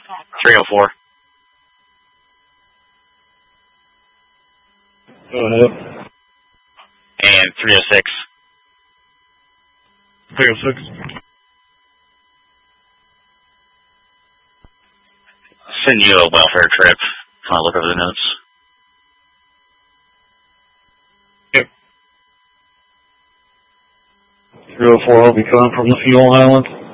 304. Go ahead. And 306. 306. Send you a welfare trip. I'll look over the notes. Yep. 304 will be coming from the fuel island.